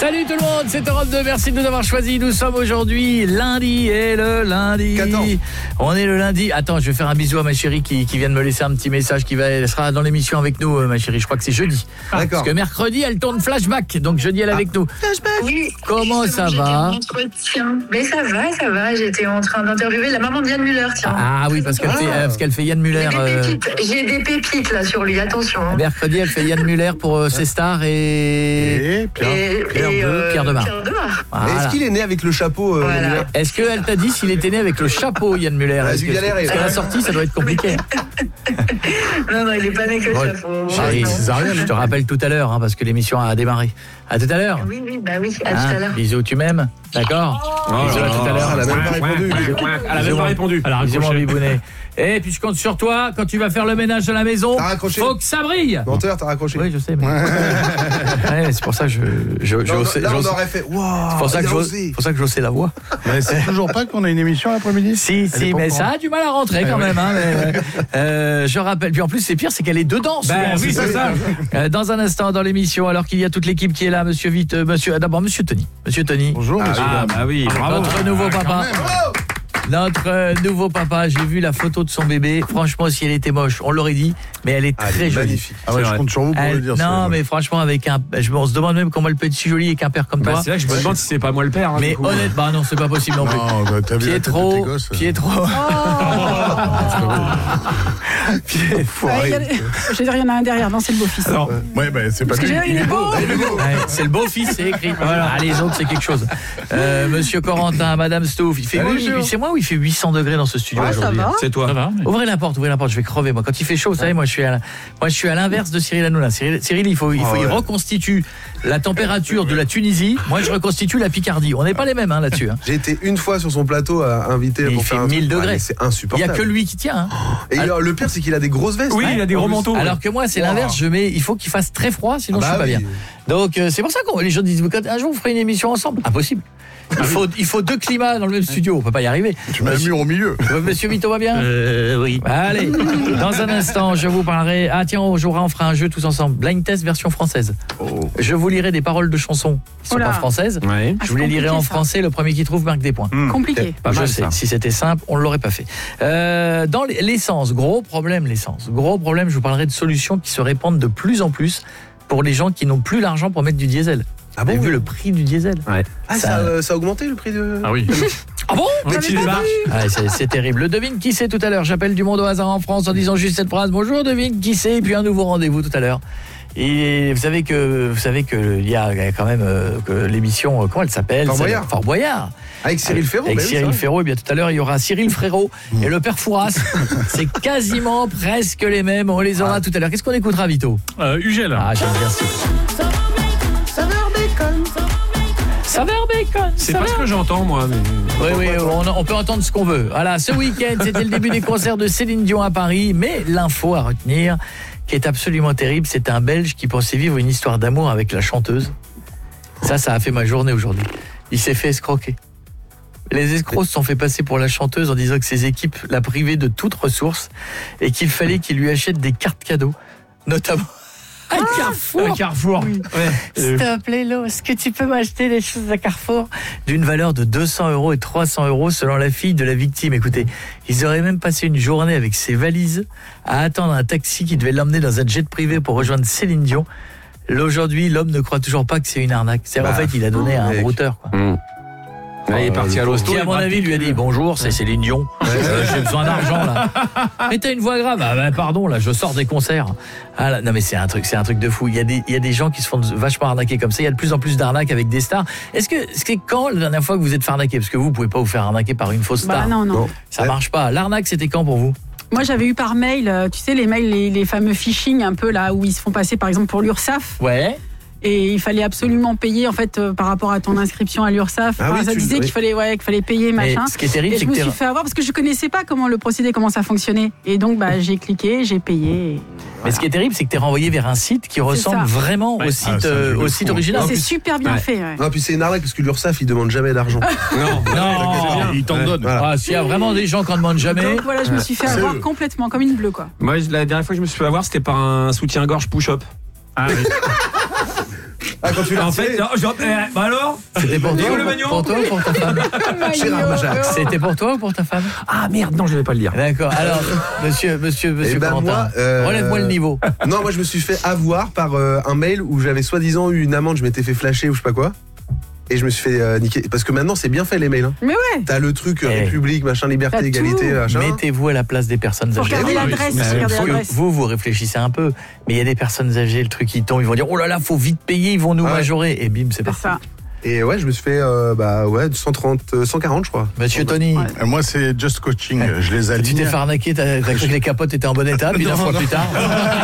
Salut tout le monde, c'est Europe 2, merci de nous avoir choisis. Nous sommes aujourd'hui lundi et le lundi. 14. On est le lundi. Attends, je vais faire un bisou à ma chérie qui vient de me laisser un petit message elle sera dans l'émission avec nous, ma chérie. Je crois que c'est jeudi. D'accord. Parce que mercredi, elle tourne Flashback. Donc jeudi, elle est avec nous. Flashback. Oui. Comment ça va? Mais ça va. J'étais en train d'interviewer la maman de Yann Muller, tiens. Ah oui, parce qu'elle fait Yann Muller. J'ai des pépites là sur lui, attention. Mercredi, elle fait Yann Muller pour ses stars et Pierre Demar. Voilà. Est-ce qu'il est né avec le chapeau Voilà. Muller? Est-ce qu'elle t'a dit s'il était né avec le chapeau, Yann Muller? Ah, j'ai galéré. Parce qu'à la sortie, ça doit être compliqué. Non, il est pas né que le Ouais. chapeau. Chérie, je te rappelle tout à l'heure, parce que l'émission a démarré. À tout à l'heure. Oui, à tout à l'heure. Bisous, tu m'aimes? D'accord. Bisous, à tout à l'heure. Elle a même pas répondu. Elle a même pas répondu. Elle a Bisous, mon raccroché. bibounet. Et puis je compte sur toi, quand tu vas faire le ménage à la maison, T'as raccroché. faut que ça brille. Menteur, t'as raccroché. Oui, je sais, mais... Ouais, c'est pour ça que Là, on aurait fait. Wow, c'est pour ça que j'osais la voix. Mais c'est toujours pas qu'on a une émission l'après-midi. Si, mais ça a du mal à rentrer quand même. Hein, je rappelle. Puis en plus, c'est pire, c'est qu'elle est dedans. Souvent, oui, c'est ça. Dans un instant, dans l'émission, alors qu'il y a toute l'équipe qui est là, d'abord, Monsieur Tony. Monsieur Tony. Bonjour, monsieur. Ah bah oui, bravo. Notre nouveau papa. Notre nouveau papa, j'ai vu la photo de son bébé. Franchement, si elle était moche, on l'aurait dit, mais elle est très jolie. Magnifique. Ah ouais, C'est je vrai. compte sur vous pour le dire. Non, mais franchement, on se demande même comment elle peut être si jolie avec un père comme toi. C'est là que je me demande si c'est pas moi le père. hein, Mais du coup. honnêtement, non, c'est pas possible non plus. Non, bah, t'as vu la tête de tes Pietro. Je veux dire, il y en a un derrière, non, c'est le beau-fils. Alors, Ouais, bah, c'est pas Parce que lui. il est beau. Ouais, c'est le beau-fils, c'est écrit. Voilà. Ah, les autres, c'est quelque chose. Monsieur Corentin, Madame Stouff, il fait Salut, beau, Gilles. c'est moi où il fait 800 degrés dans ce studio Ouais, ça aujourd'hui. va. c'est toi. Ouvrez la porte, je vais crever moi. Quand il fait chaud, vous savez, moi je suis à l'inverse de Cyril Hanouna. Cyril, il reconstitue la température de la Tunisie. Moi, je reconstitue la Picardie. On n'est pas les mêmes là-dessus. Hein. J'ai été une fois sur son plateau invité Et pour il faire fait un 1000 truc. degrés. Mais c'est Il y a insupportable. que lui qui tient. Hein. Et le pire, c'est qu'il a des grosses vestes. Oui, il a des gros manteaux. Alors que moi, c'est l'inverse. Il faut qu'il fasse très froid, sinon Ah je suis bah pas oui. bien. Donc c'est pour ça que les gens disent un jour vous ferez une émission ensemble. Impossible. Il faut deux climats dans le même studio. On peut pas y arriver. Tu mets un mur au milieu. Monsieur Vito va bien? Oui. Allez, dans un instant, je vous parlerai. Ah tiens, on fera un jeu tous ensemble. Blind test version française. Je vous lirai des paroles de chansons qui sont Oh là. pas françaises. Ouais. Je vous les lirai en compliqué, ça. français. Le premier qui trouve marque des points. Compliqué. Pas Je mal, sais, ça. si c'était simple, on ne l'aurait pas fait. Dans l'essence, gros problème l'essence. Gros problème, je vous parlerai de solutions qui se répandent de plus en plus pour les gens qui n'ont plus l'argent pour mettre du diesel. Ah Vous avez bon? vu le prix du diesel? Ouais. Ah, ça a augmenté le prix de. Ah oui. Ah bon? Mais tu débarques. Ah, c'est terrible. Devine qui c'est tout à l'heure. J'appelle du monde au hasard en France en disant juste cette phrase. Bonjour, devine qui c'est. Et puis un nouveau rendez-vous tout à l'heure. Et vous savez que il y a quand même que l'émission, comment elle s'appelle? Fort Boyard. Fort Boyard. Avec Cyril Ferraud. Avec bah oui, Cyril c'est vrai. Ferraud, et bien tout à l'heure il y aura Cyril Frérot et le père Fouras. C'est quasiment presque les mêmes. On les aura tout à l'heure. Qu'est-ce qu'on écoutera, Vito? Ugel. Ah, j'aime bien ça. Saveur bacon. C'est pas ce que j'entends, moi. Mais... Oui, on peut entendre ce qu'on veut. Voilà, ce week-end, c'était le début des concerts de Céline Dion à Paris, mais l'info à retenir, qui est absolument terrible, c'est un Belge qui pensait vivre une histoire d'amour avec la chanteuse. Ça a fait ma journée aujourd'hui. Il s'est fait escroquer. Les escrocs se sont fait passer pour la chanteuse en disant que ses équipes la privaient de toute ressource et qu'il fallait qu'il lui achète des cartes cadeaux, notamment un Carrefour. Un Carrefour. Ouais. S'il te plaît, Lo, est-ce que tu peux m'acheter des choses à Carrefour d'une valeur de 200 € et 300 € selon la fille de la victime? Écoutez, ils auraient même passé une journée avec ses valises à attendre un taxi qui devait l'emmener dans un jet privé pour rejoindre Céline Dion. Là, aujourd'hui, l'homme ne croit toujours pas que c'est une arnaque. C'est en fait, il a donné à un mec. brouteur, quoi. Il est parti à l'hosto. Qui, à mon avis, lui a dit bonjour, c'est Céline Dion. J'ai besoin d'argent là. Mais t'as une voix grave. Ah bah, pardon, là, je sors des concerts. Ah là, non mais c'est un truc de fou. Il y a des gens qui se font vachement arnaquer comme ça. Il y a de plus en plus d'arnaques avec des stars. Est-ce que c'est quand la dernière fois que vous êtes fait arnaquer? Parce que vous pouvez pas vous faire arnaquer par une fausse star. Bah non. Ça marche pas. L'arnaque, c'était quand pour vous? Moi, j'avais eu par mail, tu sais, les mails, les fameux phishing un peu là, où ils se font passer par exemple pour l'URSSAF. Ouais. Et il fallait absolument payer en fait par rapport à ton inscription à l'URSSAF. Ah oui, ça disait qu'il fallait payer Mais machin. ce qui est terrible, Et c'est je me que suis fait avoir parce que je connaissais pas comment le procédé, comment ça fonctionnait. Et donc j'ai cliqué, j'ai payé. Et... Mais ce qui est terrible, c'est que t'es renvoyé vers un site qui ressemble ça. vraiment au site, c'est un truc de au fou. site original. C'est super bien fait. Ouais. Non, puis c'est une arnaque parce que l'URSSAF, il demande jamais d'argent. Non, Il t'en donne. Ah, s'il y a vraiment des gens qui en demandent jamais. Donc voilà, je me suis fait avoir complètement comme une bleue quoi. Moi, la dernière fois que je me suis fait avoir, c'était par un soutien-gorge push-up. Ah, oui. Ah, quand tu l'as En fait, retiré. bah alors C'était pour Et toi, où le magnon pour toi ou pour ta femme? Gérard Majax. C'était pour toi ou pour ta femme? Ah merde, non, je vais pas le dire. D'accord. Alors, monsieur Eh ben, Corentin, moi, relève-moi le niveau. Non, moi je me suis fait avoir par un mail où j'avais soi-disant eu une amende, je m'étais fait flasher ou je sais pas quoi. Et je me suis fait niquer. Parce que maintenant c'est bien fait les mails. Hein. Mais ouais. T'as le truc Eh. République, machin, liberté, T'as égalité, tout. machin. Mettez-vous à la place des personnes Faut âgées. regarder l'adresse, Parce regarder que l'adresse. vous réfléchissez un peu, mais il y a des personnes âgées, le truc qui tombe, ils vont dire oh là là, faut vite payer, ils vont nous Ouais. majorer, et bim, c'est C'est parti. ça. Et ouais, je me suis fait 140 je crois. Monsieur Tony, Ouais. Moi, c'est Just Coaching. Je les tu aligne. t'es fait arnaquer, t'as cru que les capotes étaient en bon état, puis 9 fois plus tard.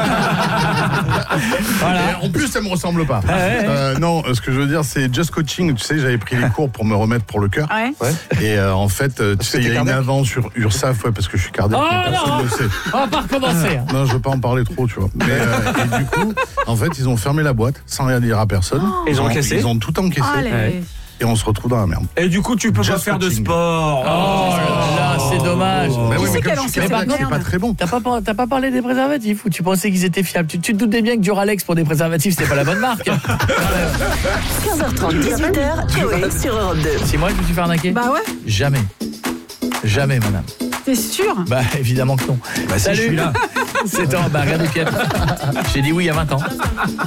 Voilà. Et en plus, ça me ressemble pas. Ah ouais. Non, ce que je veux dire, c'est Just Coaching. Tu sais, j'avais pris les cours pour me remettre pour le cœur. Ouais. Et en fait, tu sais, il y a une cardiaque avance sur URSAF, ouais, parce que je suis cardiaque. Oh mais personne non. ne le sait. On va pas recommencer. Non, je veux pas en parler trop, tu vois. Mais et du coup, en fait, ils ont fermé la boîte sans rien dire à personne. Ils ont encaissé. Ils ont tout encaissé. Ah, les- Et on se retrouve dans la merde. Et du coup, tu peux pas Just faire de coaching. sport. Oh là là, c'est dommage. Bah Qui oui, c'est mais qui a comme je lancé suis cette cardiaque, c'est merde pas très bon. T'as pas parlé des préservatifs ou tu pensais qu'ils étaient fiables? Tu te doutais bien que Duralex pour des préservatifs, c'était pas la bonne marque. 15h30, 18h, Coé sur Europe 2. Si moi je me suis fait arnaquer? Bah ouais, Jamais. Jamais, madame. t'es sûr? Bah évidemment que non. Bah si, je suis là. C'est en... Bah regardez Pierre. J'ai dit oui il y a 20 ans.